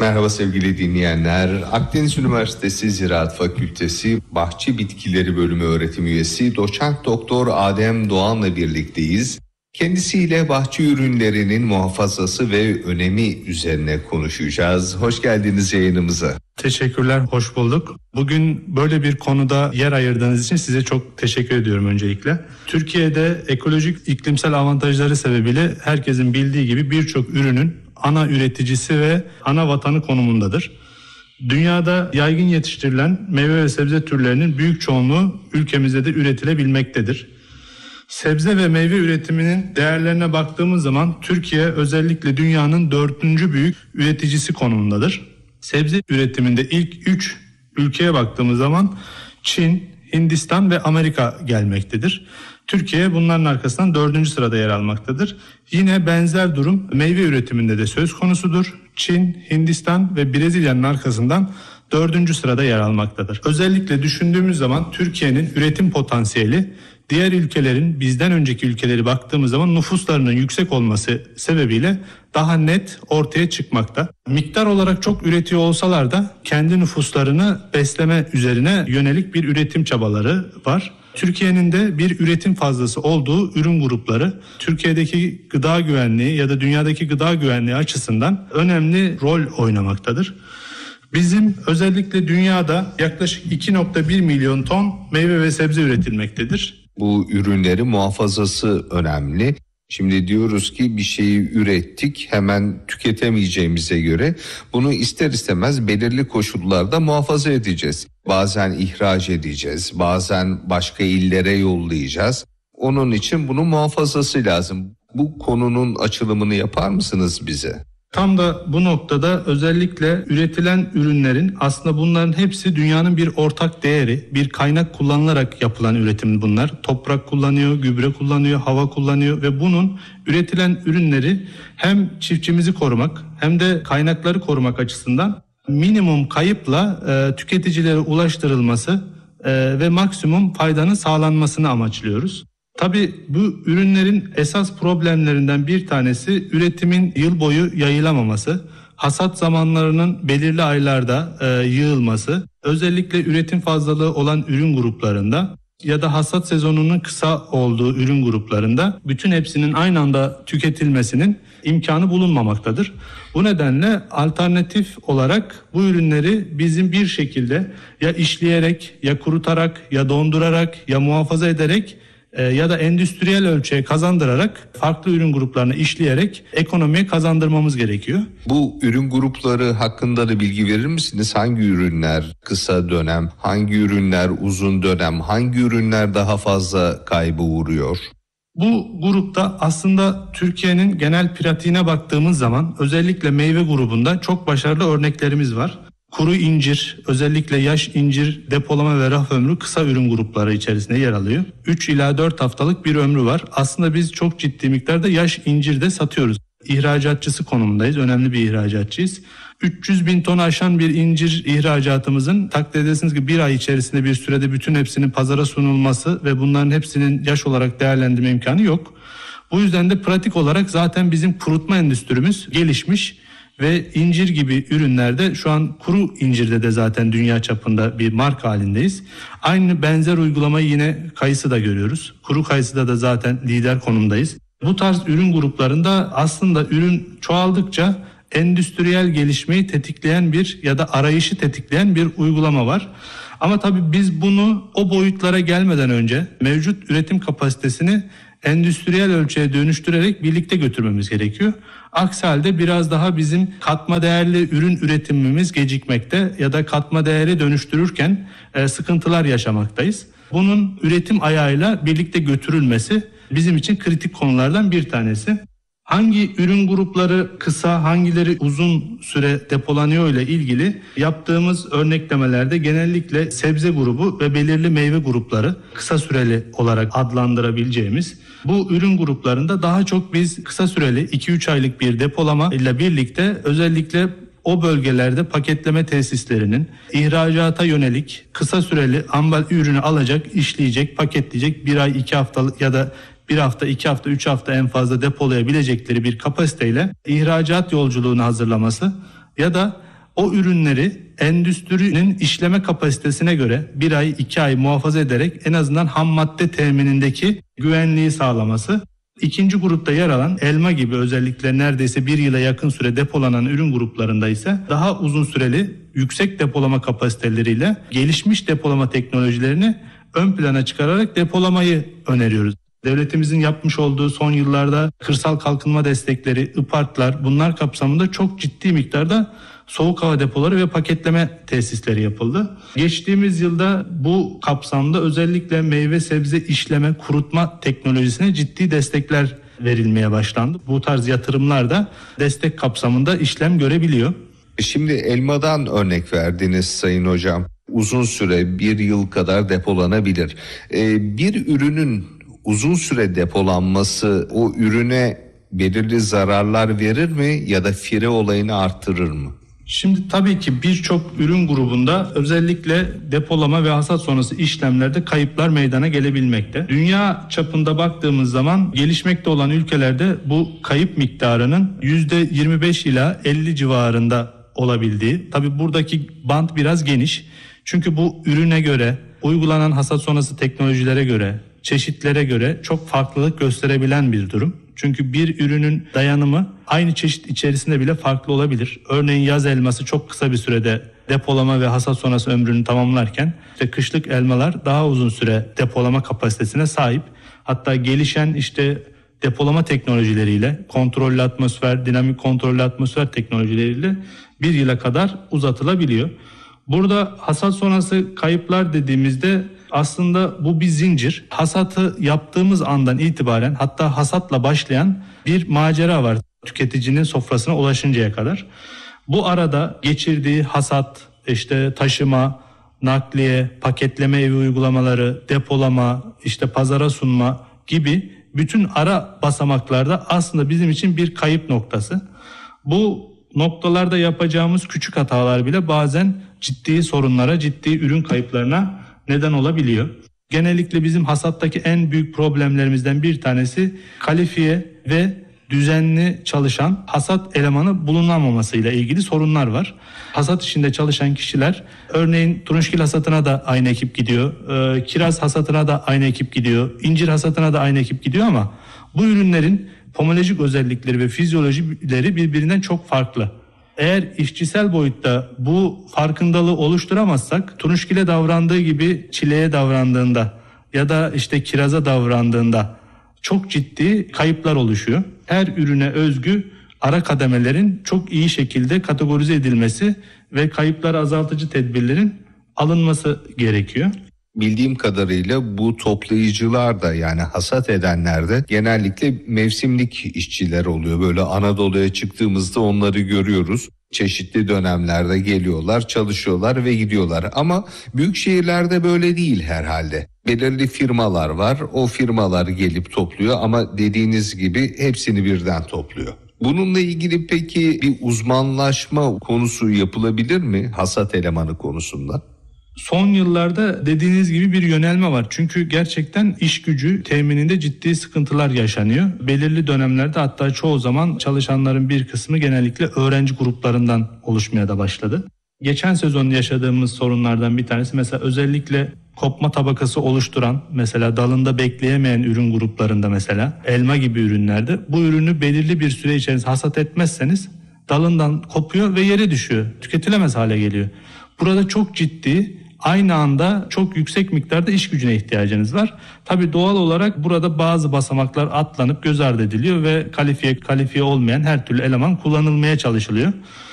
Merhaba sevgili dinleyenler. Akdeniz Üniversitesi Ziraat Fakültesi Bahçe Bitkileri Bölümü öğretim üyesi Doçent Doktor Adem Doğan'la birlikteyiz. Kendisiyle bahçe ürünlerinin muhafazası ve önemi üzerine konuşacağız. Hoş geldiniz yayınımıza. Teşekkürler, hoş bulduk. Bugün böyle bir konuda yer ayırdığınız için size çok teşekkür ediyorum öncelikle. Türkiye'de ekolojik iklimsel avantajları sebebiyle herkesin bildiği gibi birçok ürünün ana üreticisi ve ana vatanı konumundadır. Dünyada yaygın yetiştirilen meyve ve sebze türlerinin büyük çoğunluğu ülkemizde de üretilebilmektedir. Sebze ve meyve üretiminin değerlerine baktığımız zaman Türkiye özellikle dünyanın 4. büyük üreticisi konumundadır. Sebze üretiminde ilk 3 ülkeye baktığımız zaman Çin, Hindistan ve Amerika gelmektedir. Türkiye bunların arkasından 4. sırada yer almaktadır. Yine benzer durum meyve üretiminde de söz konusudur. Çin, Hindistan ve Brezilya'nın arkasından 4. sırada yer almaktadır. Özellikle düşündüğümüz zaman Türkiye'nin üretim potansiyeli diğer ülkelerin, bizden önceki ülkeleri baktığımız zaman nüfuslarının yüksek olması sebebiyle daha net ortaya çıkmakta. Miktar olarak çok üretiyor olsalar da kendi nüfuslarını besleme üzerine yönelik bir üretim çabaları var. Türkiye'nin de bir üretim fazlası olduğu ürün grupları Türkiye'deki gıda güvenliği ya da dünyadaki gıda güvenliği açısından önemli rol oynamaktadır. Bizim özellikle dünyada yaklaşık 2,1 milyon ton meyve ve sebze üretilmektedir. Bu ürünlerin muhafazası önemli. Şimdi diyoruz ki bir şeyi ürettik, hemen tüketemeyeceğimize göre bunu ister istemez belirli koşullarda muhafaza edeceğiz. Bazen ihraç edeceğiz, bazen başka illere yollayacağız. Onun için bunun muhafazası lazım. Bu konunun açılımını yapar mısınız bize? Tam da bu noktada özellikle üretilen ürünlerin aslında bunların hepsi dünyanın bir ortak değeri, bir kaynak kullanılarak yapılan üretim bunlar. Toprak kullanıyor, gübre kullanıyor, hava kullanıyor ve bunun üretilen ürünleri hem çiftçimizi korumak hem de kaynakları korumak açısından minimum kayıpla tüketicilere ulaştırılması ve maksimum faydanın sağlanmasını amaçlıyoruz. Tabii bu ürünlerin esas problemlerinden bir tanesi üretimin yıl boyu yayılamaması, hasat zamanlarının belirli aylarda yığılması, özellikle üretim fazlalığı olan ürün gruplarında ya da hasat sezonunun kısa olduğu ürün gruplarında bütün hepsinin aynı anda tüketilmesinin imkanı bulunmamaktadır. Bu nedenle alternatif olarak bu ürünleri bizim bir şekilde ya işleyerek, ya kurutarak, ya dondurarak, ya muhafaza ederek ya da endüstriyel ölçüye kazandırarak farklı ürün gruplarını işleyerek ekonomiye kazandırmamız gerekiyor. Bu ürün grupları hakkında da bilgi verir misiniz? Hangi ürünler kısa dönem, hangi ürünler uzun dönem, hangi ürünler daha fazla kaybı uğruyor? Bu grupta aslında Türkiye'nin genel pratiğine baktığımız zaman özellikle meyve grubunda çok başarılı örneklerimiz var. Kuru incir, özellikle yaş incir depolama ve raf ömrü kısa ürün grupları içerisinde yer alıyor. 3 ila 4 haftalık bir ömrü var. Aslında biz çok ciddi miktarda yaş incir de satıyoruz. İhracatçısı konumundayız, önemli bir ihracatçıyız. 300 bin ton aşan bir incir ihracatımızın takdir edersiniz ki bir ay içerisinde bir sürede bütün hepsinin pazara sunulması ve bunların hepsinin yaş olarak değerlendirme imkanı yok. Bu yüzden de pratik olarak zaten bizim kurutma endüstrimiz gelişmiş. Ve incir gibi ürünlerde şu an kuru incirde de zaten dünya çapında bir marka halindeyiz. Aynı benzer uygulamayı yine kayısıda görüyoruz. Kuru kayısıda da zaten lider konumdayız. Bu tarz ürün gruplarında aslında ürün çoğaldıkça endüstriyel gelişmeyi tetikleyen bir ya da arayışı tetikleyen bir uygulama var. Ama tabii biz bunu o boyutlara gelmeden önce mevcut üretim kapasitesini endüstriyel ölçüye dönüştürerek birlikte götürmemiz gerekiyor. Aksi halde biraz daha bizim katma değerli ürün üretimimiz gecikmekte ya da katma değeri dönüştürürken sıkıntılar yaşamaktayız. Bunun üretim ayağıyla birlikte götürülmesi bizim için kritik konulardan bir tanesi. Hangi ürün grupları kısa, hangileri uzun süre depolanıyor ile ilgili yaptığımız örneklemelerde genellikle sebze grubu ve belirli meyve grupları kısa süreli olarak adlandırabileceğimiz bu ürün gruplarında daha çok biz kısa süreli 2-3 aylık bir depolama ile birlikte özellikle o bölgelerde paketleme tesislerinin ihracata yönelik kısa süreli ambalaj ürünü alacak, işleyecek, paketleyecek 1 ay 2 haftalık ya da 1 hafta, 2 hafta, 3 hafta en fazla depolayabilecekleri bir kapasiteyle ihracat yolculuğunu hazırlaması ya da o ürünleri endüstrinin işleme kapasitesine göre 1 ay 2 ay muhafaza ederek en azından ham madde teminindeki güvenliği sağlaması. İkinci grupta yer alan elma gibi özellikle neredeyse 1 yıla yakın süre depolanan ürün gruplarında ise daha uzun süreli yüksek depolama kapasiteleriyle gelişmiş depolama teknolojilerini ön plana çıkararak depolamayı öneriyoruz. Devletimizin yapmış olduğu son yıllarda kırsal kalkınma destekleri, IPART'lar, bunlar kapsamında çok ciddi miktarda soğuk hava depoları ve paketleme tesisleri yapıldı. Geçtiğimiz yılda bu kapsamda özellikle meyve sebze işleme, kurutma teknolojisine ciddi destekler verilmeye başlandı. Bu tarz yatırımlar da destek kapsamında işlem görebiliyor. Şimdi elmadan örnek verdiniz Sayın Hocam. Uzun süre 1 yıl kadar depolanabilir. Bir ürünün uzun süre depolanması o ürüne belirli zararlar verir mi ya da fire olayını artırır mı? Şimdi tabii ki birçok ürün grubunda özellikle depolama ve hasat sonrası işlemlerde kayıplar meydana gelebilmekte. Dünya çapında baktığımız zaman gelişmekte olan ülkelerde bu kayıp miktarının %25 ila 50 civarında olabildiği. Tabii buradaki band biraz geniş. Çünkü bu ürüne göre, uygulanan hasat sonrası teknolojilere göre, çeşitlere göre çok farklılık gösterebilen bir durum. Çünkü bir ürünün dayanımı aynı çeşit içerisinde bile farklı olabilir. Örneğin yaz elması çok kısa bir sürede depolama ve hasat sonrası ömrünü tamamlarken kışlık elmalar daha uzun süre depolama kapasitesine sahip. Hatta gelişen depolama teknolojileriyle, kontrollü atmosfer, dinamik kontrollü atmosfer teknolojileriyle 1 yıla kadar uzatılabiliyor. Burada hasat sonrası kayıplar dediğimizde aslında bu bir zincir. Hasatı yaptığımız andan itibaren, hatta hasatla başlayan bir macera var tüketicinin sofrasına ulaşıncaya kadar. Bu arada geçirdiği hasat, taşıma, nakliye, paketleme evi uygulamaları, depolama, pazara sunma gibi bütün ara basamaklarda aslında bizim için bir kayıp noktası. Bu noktalarda yapacağımız küçük hatalar bile bazen ciddi sorunlara, ciddi ürün kayıplarına neden olabiliyor. Genellikle bizim hasattaki en büyük problemlerimizden bir tanesi kalifiye ve düzenli çalışan hasat elemanı bulunamamasıyla ilgili sorunlar var. Hasat işinde çalışan kişiler, örneğin turunçgil hasatına da aynı ekip gidiyor, kiraz hasatına da aynı ekip gidiyor, incir hasatına da aynı ekip gidiyor ama bu ürünlerin pomolojik özellikleri ve fizyolojileri birbirinden çok farklı. Eğer işçisel boyutta bu farkındalığı oluşturamazsak, turunçgile davrandığı gibi çileğe davrandığında ya da kiraza davrandığında çok ciddi kayıplar oluşuyor. Her ürüne özgü ara kademelerin çok iyi şekilde kategorize edilmesi ve kayıpları azaltıcı tedbirlerin alınması gerekiyor. Bildiğim kadarıyla bu toplayıcılar da, yani hasat edenler de genellikle mevsimlik işçiler oluyor. Böyle Anadolu'ya çıktığımızda onları görüyoruz. Çeşitli dönemlerde geliyorlar, çalışıyorlar ve gidiyorlar. Ama büyük şehirlerde böyle değil herhalde. Belirli firmalar var. O firmalar gelip topluyor ama dediğiniz gibi hepsini birden topluyor. Bununla ilgili peki bir uzmanlaşma konusu yapılabilir mi hasat elemanı konusunda? Son yıllarda dediğiniz gibi bir yönelme var. Çünkü gerçekten iş gücü temininde ciddi sıkıntılar yaşanıyor. Belirli dönemlerde hatta çoğu zaman çalışanların bir kısmı genellikle öğrenci gruplarından oluşmaya da başladı. Geçen sezon yaşadığımız sorunlardan bir tanesi mesela özellikle kopma tabakası oluşturan, mesela dalında bekleyemeyen ürün gruplarında, mesela elma gibi ürünlerde bu ürünü belirli bir süre içerisinde hasat etmezseniz dalından kopuyor ve yere düşüyor. Tüketilemez hale geliyor. Burada çok ciddi, aynı anda çok yüksek miktarda iş gücüne ihtiyacınız var. Tabii doğal olarak burada bazı basamaklar atlanıp göz ardı ediliyor ve kalifiye olmayan her türlü eleman kullanılmaya çalışılıyor.